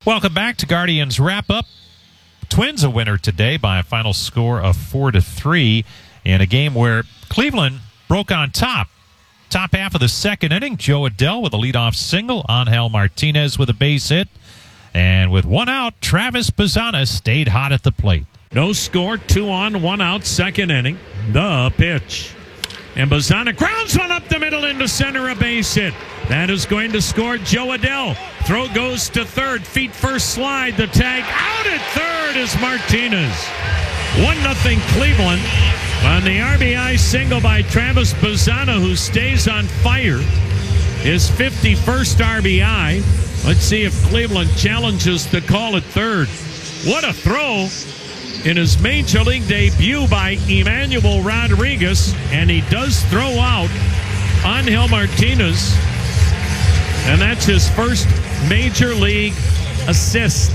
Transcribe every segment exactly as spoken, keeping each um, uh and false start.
Welcome back to Guardians Wrap Up. Twins a winner today by a final score of four to three in a game where Cleveland broke on top. Top half of the second inning, Joe Adell with a leadoff single, Angel Martinez with a base hit, and with one out, Travis Bazzana stayed hot at the plate. No score, two on, one out, second inning. The pitch. And Bazzana grounds one up the middle into center, a base hit. That is going to score Joe Adell. Throw goes to third, feet first slide, the tag out at third is Martinez. one nothing Cleveland on the R B I single by Travis Bazzana, who stays on fire. His fifty-first R B I. Let's see if Cleveland challenges the call at third. What a throw in his Major League debut by Emmanuel Rodriguez, and he does throw out Angel Martinez, and that's his first Major League assist.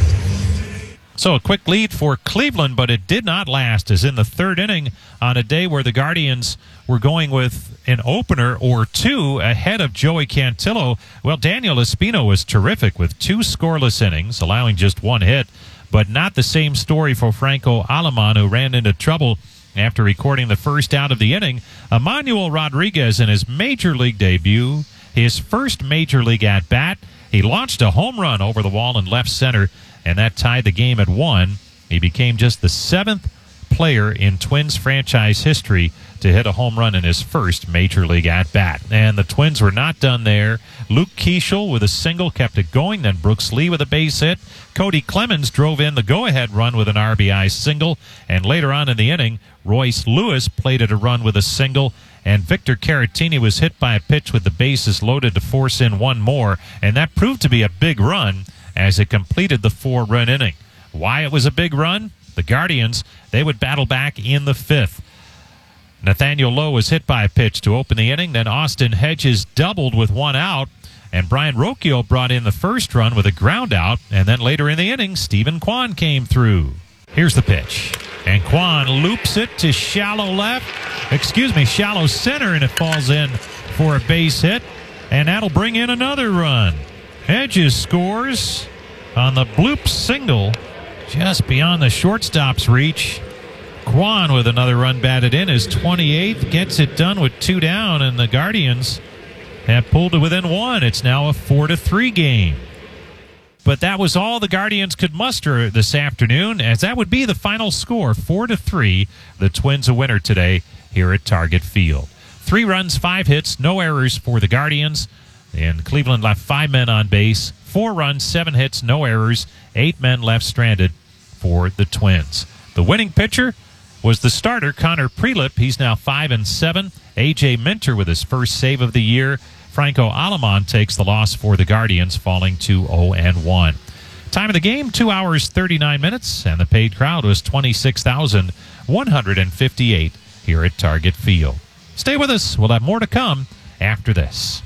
So a quick lead for Cleveland, but it did not last, as in the third inning on a day where the Guardians were going with an opener or two ahead of Joey Cantillo. Well, Daniel Espino was terrific with two scoreless innings, allowing just one hit, but not the same story for Franco Aleman, who ran into trouble after recording the first out of the inning. Emmanuel Rodriguez in his Major League debut, his first Major League at-bat, he launched a home run over the wall in left center, and that tied the game at one. He became just the seventh player in Twins franchise history to hit a home run in his first Major League at-bat. And the Twins were not done there. Luke Keeschel with a single kept it going. Then Brooks Lee with a base hit. Cody Clemens drove in the go-ahead run with an R B I single. And later on in the inning, Royce Lewis plated a run with a single. And Victor Caratini was hit by a pitch with the bases loaded to force in one more. And that proved to be a big run as it completed the four-run inning. Why it was a big run? The Guardians, they would battle back in the fifth. Nathaniel Lowe was hit by a pitch to open the inning. Then Austin Hedges doubled with one out. And Brian Rocchio brought in the first run with a ground out. And then later in the inning, Stephen Kwan came through. Here's the pitch. And Kwan loops it to shallow left. Excuse me, shallow center, and it falls in for a base hit. And that'll bring in another run. Hedges scores on the bloop single just beyond the shortstop's reach. Kwan with another run batted in, his twenty-eighth, gets it done with two down, and the Guardians have pulled it within one. It's now a four to three game. But that was all the Guardians could muster this afternoon, as that would be the final score, four to three. The Twins a winner today here at Target Field. Three runs, five hits, no errors for the Guardians. And Cleveland left five men on base, four runs, seven hits, no errors, eight men left stranded for the Twins. The winning pitcher was the starter, Connor Prelip. He's now five and seven. A J Minter with his first save of the year. Franco Aleman takes the loss for the Guardians, falling to oh and one. Time of the game, two hours, thirty-nine minutes, and the paid crowd was twenty-six thousand one hundred fifty-eight here at Target Field. Stay with us. We'll have more to come after this.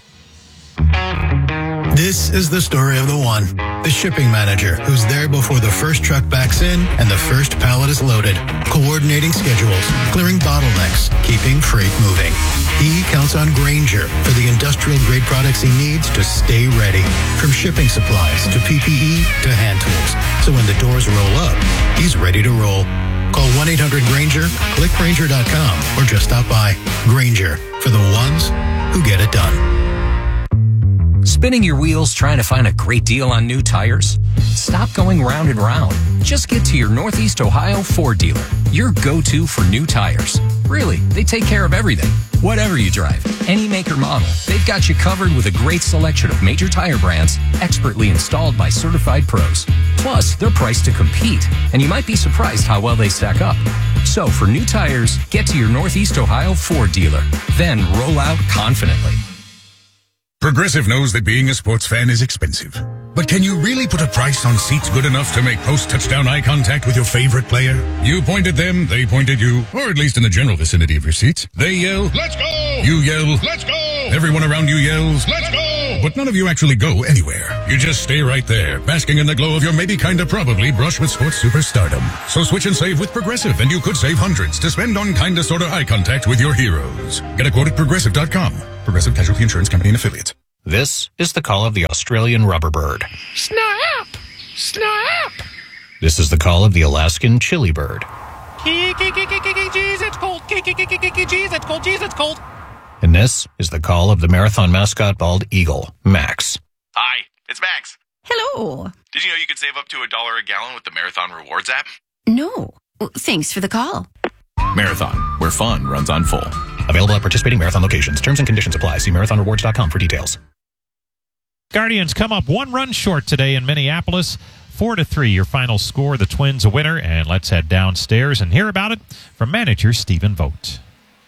This is the story of the one, the shipping manager, who's there before the first truck backs in and the first pallet is loaded, coordinating schedules, clearing bottlenecks, keeping freight moving. He counts on Grainger for the industrial-grade products he needs to stay ready, from shipping supplies to P P E to hand tools. So when the doors roll up, he's ready to roll. Call one eight hundred Grainger, click Grainger dot com, or just stop by. Grainger, for the ones who get it done. Spinning your wheels trying to find a great deal on new tires? Stop going round and round. Just get to your Northeast Ohio Ford dealer, your go-to for new tires. Really, they take care of everything. Whatever you drive, any make or model, they've got you covered with a great selection of major tire brands, expertly installed by certified pros. Plus, they're priced to compete, and you might be surprised how well they stack up. So for new tires, get to your Northeast Ohio Ford dealer. Then roll out confidently. Progressive knows that being a sports fan is expensive. But can you really put a price on seats good enough to make post-touchdown eye contact with your favorite player? You point at them, they point at you, or at least in the general vicinity of your seats. They yell, "Let's go!" You yell, "Let's go!" Everyone around you yells, "Let's go!" But none of you actually go anywhere. You just stay right there, basking in the glow of your maybe kinda probably brush with sports superstardom. So switch and save with Progressive, and you could save hundreds to spend on kinda sorta eye contact with your heroes. Get a quote at Progressive dot com. Progressive Casualty Insurance Company and Affiliates. This is the call of the Australian rubber bird. Snap! Snap! This is the call of the Alaskan chili bird. Jeez, it's cold. Jeez, it's cold. Jeez, it's cold. And this is the call of the marathon mascot bald eagle, Max. Hi, it's Max. Hello. Did you know you could save up to a dollar a gallon with the Marathon Rewards app? No. Well, thanks for the call. Marathon, where fun runs on full. Available at participating marathon locations. Terms and conditions apply. See marathon rewards dot com for details. Guardians come up one run short today in Minneapolis. Four to three, your final score. The Twins a winner. And let's head downstairs and hear about it from manager Stephen Vogt.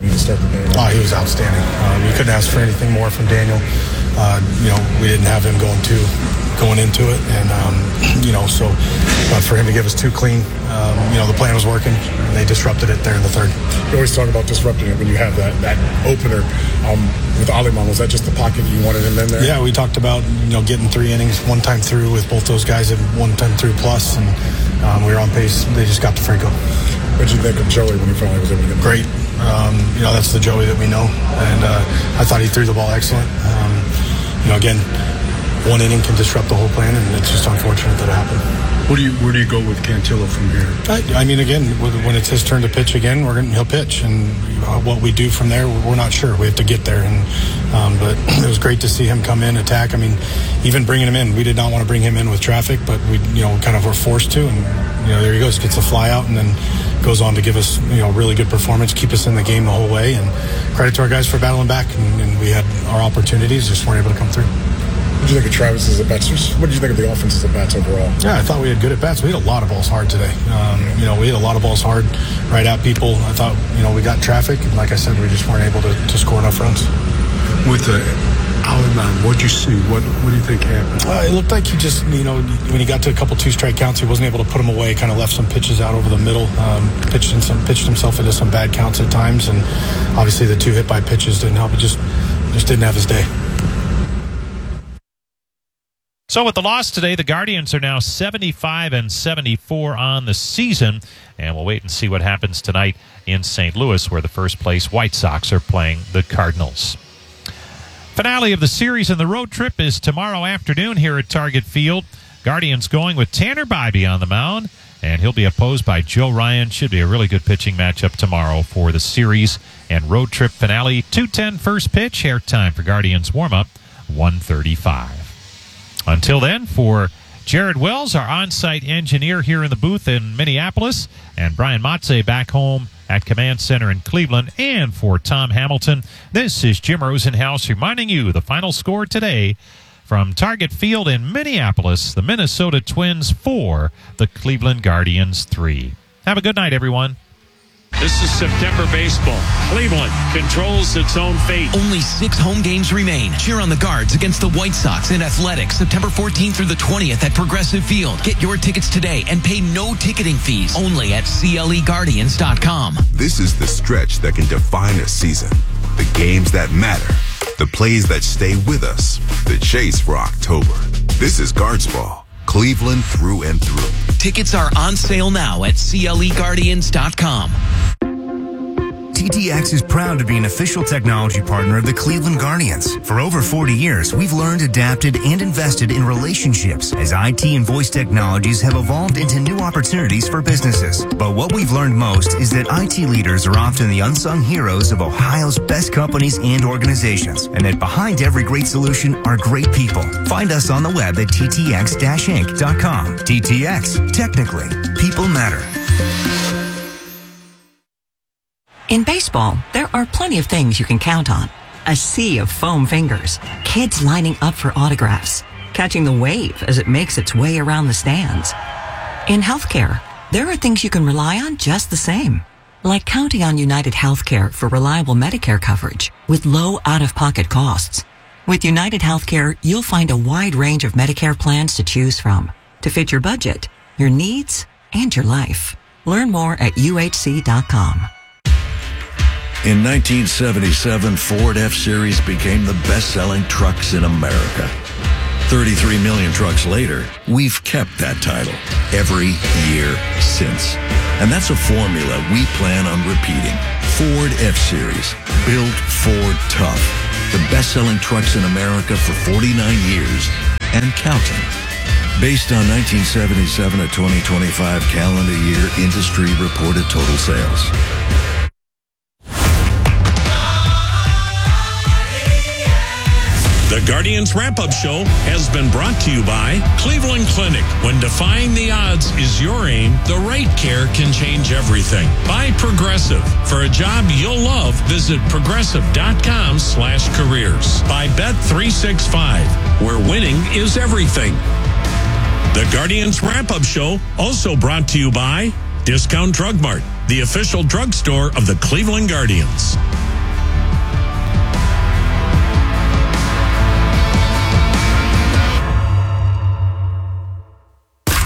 Oh, he was outstanding. Um, you couldn't ask for anything more from Daniel. Uh, you know, we didn't have him going to going into it, and um, you know, so but for him to give us two clean, um, you know, the plan was working. And they disrupted it there in the third. You always talk about disrupting it when you have that that opener um, with Aleman. Was that just the pocket you wanted him in there? Yeah, we talked about you know getting three innings, one time through with both those guys, and one time through plus, and um, we were on pace. They just got the free go. What did you think of Joey when he finally was able to get him? Great. Um, you know, that's the Joey that we know, and uh, I thought he threw the ball excellent. Um, you know, again, one inning can disrupt the whole plan, and it's just unfortunate that it happened. Where do you where do you go with Cantillo from here? I, I mean, again, when it's his turn to pitch again, we're gonna he'll pitch, and uh, what we do from there, we're not sure. We have to get there, and um, but it was great to see him come in, attack. I mean, even bringing him in, we did not want to bring him in with traffic, but we, you know, kind of were forced to, and you know, there he goes, gets a fly out, and then goes on to give us, you know, really good performance, keep us in the game the whole way, and credit to our guys for battling back, and, and we had our opportunities, just weren't able to come through. What did you think of Travis's at bats? What did you think of the offense's at bats overall? Yeah, I thought we had good at bats. We had a lot of balls hard today. Um, you know, we had a lot of balls hard right at people. I thought, you know, we got traffic, and like I said, we just weren't able to, to score enough runs. With the Aleman, what did you see? What What do you think happened? Uh, it looked like he just, you know, when he got to a couple two-strike counts, he wasn't able to put them away. Kind of left some pitches out over the middle. Um, pitched in some, pitched himself into some bad counts at times, and obviously the two hit-by pitches didn't help. He just, just didn't have his day. So with the loss today, the Guardians are now seventy-five and seventy-four on the season, and we'll wait and see what happens tonight in Saint Louis, where the first-place White Sox are playing the Cardinals. Finale of the series and the road trip is tomorrow afternoon here at Target Field. Guardians going with Tanner Bybee on the mound, and he'll be opposed by Joe Ryan. Should be a really good pitching matchup tomorrow for the series and road trip finale. two ten first pitch, air time for Guardians warm-up, one thirty-five. Until then, for Jared Wells, our on-site engineer here in the booth in Minneapolis, and Brian Matze back home at Command Center in Cleveland, and for Tom Hamilton, this is Jim Rosenhaus reminding you the final score today from Target Field in Minneapolis, the Minnesota Twins four, the Cleveland Guardians three. Have a good night, everyone. This is September baseball. Cleveland controls its own fate. Only six home games remain. Cheer on the Guards against the White Sox in Athletics, September fourteenth through the twentieth at Progressive Field. Get your tickets today and pay no ticketing fees. Only at C L E Guardians dot com. This is the stretch that can define a season. The games that matter. The plays that stay with us. The chase for October. This is Guards Ball. Cleveland through and through. Tickets are on sale now at C L E Guardians dot com. T T X is proud to be an official technology partner of the Cleveland Guardians. For over forty years, we've learned, adapted, and invested in relationships as I T and voice technologies have evolved into new opportunities for businesses. But what we've learned most is that I T leaders are often the unsung heroes of Ohio's best companies and organizations, and that behind every great solution are great people. Find us on the web at T T X Inc dot com. T T X, technically, people matter. In baseball, there are plenty of things you can count on. A sea of foam fingers, kids lining up for autographs, catching the wave as it makes its way around the stands. In healthcare, there are things you can rely on just the same, like counting on United Healthcare for reliable Medicare coverage with low out-of-pocket costs. With United Healthcare, you'll find a wide range of Medicare plans to choose from to fit your budget, your needs, and your life. Learn more at U H C dot com. In nineteen seventy-seven, Ford F-Series became the best-selling trucks in America. thirty-three million trucks later, we've kept that title every year since. And that's a formula we plan on repeating. Ford F-Series, built Ford tough. The best-selling trucks in America for forty-nine years and counting. based on nineteen seventy-seven to twenty twenty-five calendar year industry reported total sales. The Guardians Wrap-Up Show has been brought to you by Cleveland Clinic. When defying the odds is your aim, the right care can change everything. By Progressive. For a job you'll love, visit progressive.com slash careers. By Bet three sixty-five, where winning is everything. The Guardians Wrap-Up Show also brought to you by Discount Drug Mart, the official drugstore of the Cleveland Guardians.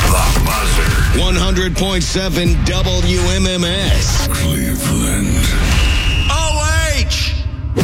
one hundred point seven W M M S. Cleveland.